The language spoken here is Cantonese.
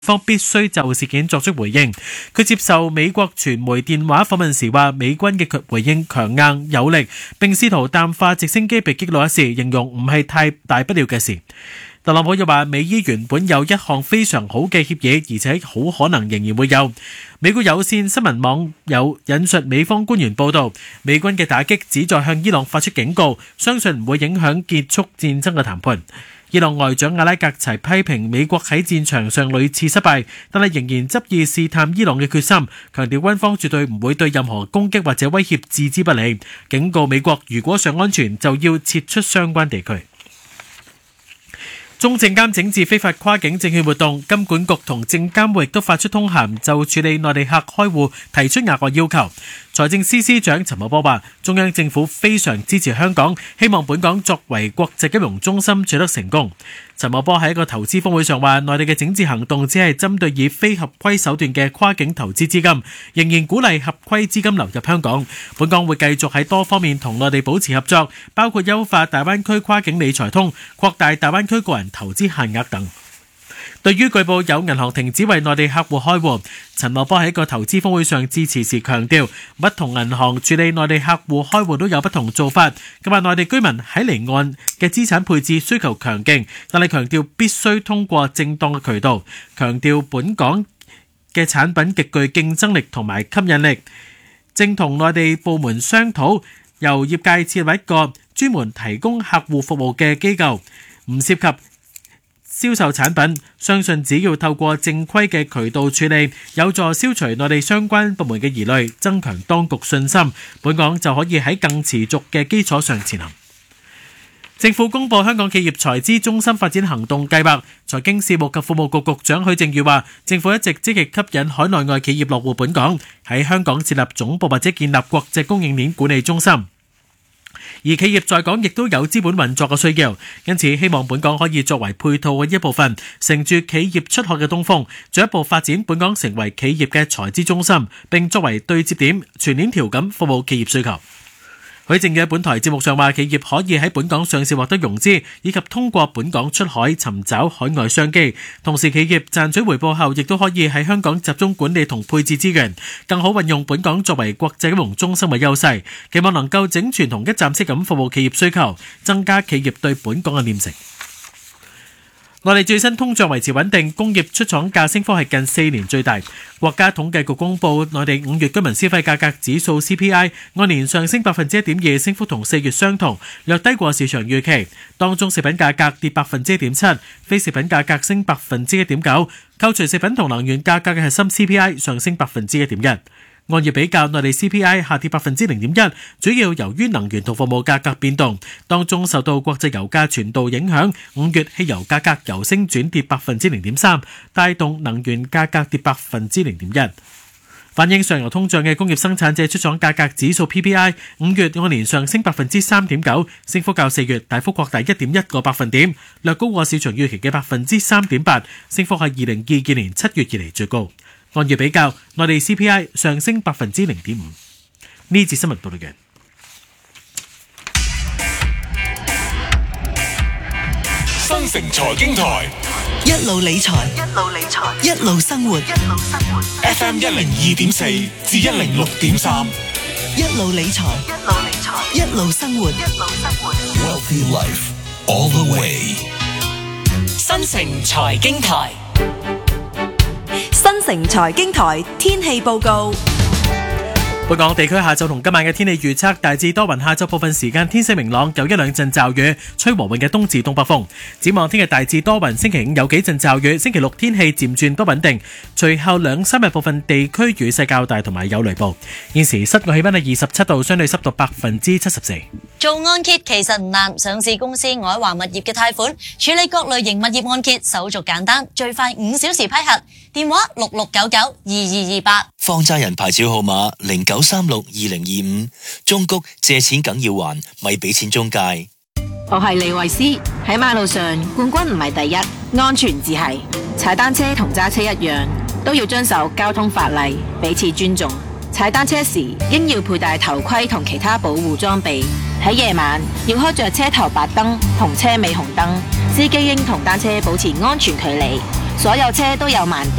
方必須就事件作出回應。佢接受美國傳媒電話訪問時話，美軍嘅回應強硬有力，並試圖淡化直升機被擊落一事，形容唔係太大不了嘅事。特朗普又話，美伊原本有一項非常好嘅協議，而且好可能仍然會有。美國有線新聞網有引述美方官員報道，美軍嘅打擊旨在向伊朗發出警告，相信唔會影響結束戰爭嘅談判。伊朗外長阿拉格齊批評美國喺戰場上屢次失敗，但係仍然執意試探伊朗嘅決心，強調軍方絕對唔會對任何攻擊或者威脅置之不理，警告美國如果想安全就要撤出相關地區。中證監整治非法跨境證券活動，金管局同證監會亦都發出通函，就處理內地客開戶提出額外要求。財政司司長陳茂波話，中央政府非常支持香港，希望本港作為國際金融中心取得成功。陳茂波喺一個投資峰會上話，內地嘅整治行動只係針對以非合規手段嘅跨境投資資金，仍然鼓勵合規資金流入香港。本港會繼續喺多方面同內地保持合作，包括優化大灣區跨境理財通、擴大大灣區個人投資限額等。對於據報有銀行停止為內地客戶開戶，陳茂波喺一個投資峰會上致辭時強調，不同銀行處理內地客戶開戶都有不同做法。佢話內地居民喺離岸嘅資產配置需求強勁，但係強調必須通過正當嘅渠道，強調本港嘅產品極具競爭力同埋吸引力，正同內地部門商討由業界設立一個專門提供客戶服務嘅機構，唔涉及銷售產品，相信只要透過正規嘅渠道處理，有助消除內地相關部門嘅疑慮，增強當局信心，本港就可以喺更持續嘅基礎上前行。政府公布香港企業財資中心發展行動計劃，財經事務及庫務局局長許正宇話，政府一直積極吸引海內外企業落戶本港，喺香港設立總部或者建立國際供應鏈管理中心。而企業在港亦都有資本運作嘅需要，因此希望本港可以作為配套嘅一部分，乘住企業出海嘅東風，進一步發展本港成為企業嘅財資中心，並作為對接點，全鏈條咁服務企業需求。許正宇喺本台節目上話，企業可以喺本港上市獲得融資，以及通過本港出海尋找海外商機。同時企業賺取回報後，亦都可以喺香港集中管理同配置資源，更好運用本港作為國際金融中心嘅優勢，期望能夠整全同一站式咁服務企業需求，增加企業對本港嘅黏性。內地最新通脹維持穩定，工業出廠價升幅係近4年最大。國家統計局公布內地5月居民消費價格指數 CPI 按年上升 1.2%， 升幅同4月相同，略低過市場預期。當中食品價格跌 1.7%， 非食品價格升 1.9%， 扣除食品同能源價格嘅核心 CPI 上升 1.1%。按月比較，內地 CPI 下跌 0.1%， 主要由於能源同服務價格變動，當中受到國際油價傳導影響，5月汽油價格由升轉跌 0.3%， 帶動能源價格跌 0.1%。反映上游通脹嘅工業生產者出廠價格指數 PPI 5月按年上升 3.9%， 升幅較4月大幅擴大 1.1個百分點，略高過市場預期嘅 3.8%， 升幅係2022年7月以嚟最高。按月比較，內地 CPI 上升 0.5%。呢節新聞報道嘅新城財經台， 一路理財，一路生活。 FM 102.4至106.3， 一路理財，一路生活。 Wealthy Life all the way。 新城財經台。 新城財經台天氣報告。 本港地區下晝同今晚嘅天氣預測，大致多雲，下晝部分時間天色明朗，有一兩陣驟雨，吹和緩嘅東至東北風。展望聽日大致多雲，星期5有幾陣驟雨，星期6天氣漸轉不穩定，隨後2-3日部分地區雨勢較大同埋有雷暴。現時室外氣溫係27度，相對濕度74%。 做按揭其實唔難，上市公司愛華物業嘅貸款處理各類型物業按揭，手續簡單，最快5小時批核。電話66992228。 放債人牌照號碼09362025，中谷借錢梗要還，咪俾錢中介。 我係李慧詩，喺馬路上冠軍唔係第一，安全至係。踩單車同揸車一樣，都要遵守交通法例，彼此尊重。踩單車時應要佩戴頭盔同其他保護裝備。喺夜晚要開着車頭白燈同車尾紅燈，司機應同單車保持安全距離。所有車都有慢點。